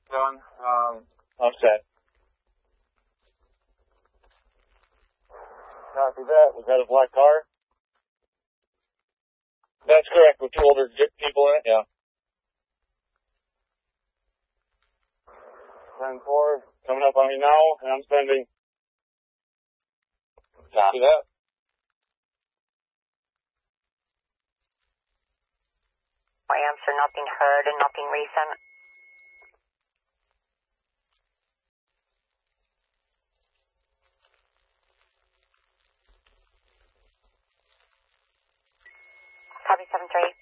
done. Offset. Copy that. Was that a black car? That's correct, with two older people in it, yeah. 10-4, coming up on me now, and I'm sending. Copy that. Answer, nothing heard and nothing recent. Copy 7-3.